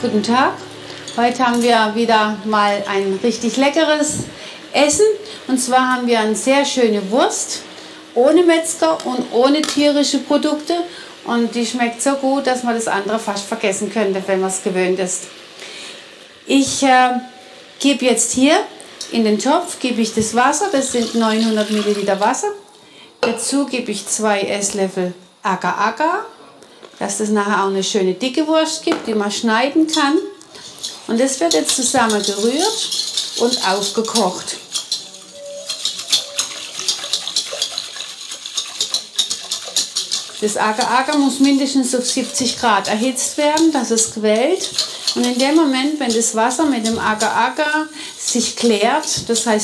guten Tag. Heute haben wir wieder mal ein richtig leckeres Essen. Und zwar haben wir eine sehr schöne Wurst, ohne Metzger und ohne tierische Produkte. Und die schmeckt so gut, dass man das andere fast vergessen könnte, wenn man es gewöhnt ist. Ich gebe jetzt hier in den Topf das Wasser, das sind 900 Milliliter Wasser. Dazu gebe ich 2 Esslöffel Agar-Agar, dass es nachher auch eine schöne dicke Wurst gibt, die man schneiden kann. Und das wird jetzt zusammen gerührt und aufgekocht. Das Agar-Agar muss mindestens auf 70 Grad erhitzt werden, dass es quält. Und in dem Moment, wenn das Wasser mit dem Agar-Agar sich klärt, das heißt